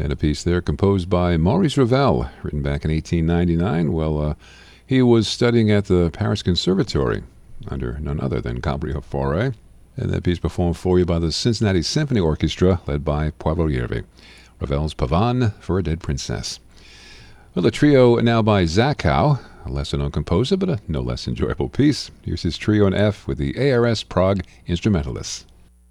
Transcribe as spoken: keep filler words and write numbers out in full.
And a piece there composed by Maurice Ravel, written back in eighteen ninety-nine. Well, uh, he was studying at the Paris Conservatory under none other than Gabriel Fauré. And that piece performed for you by the Cincinnati Symphony Orchestra, led by Poivre Yervi. Ravel's Pavane for a Dead Princess. Well, a trio now by Zachow, a lesser-known composer, but a no less enjoyable piece. Here's his trio in F with the A R S Prague Instrumentalists.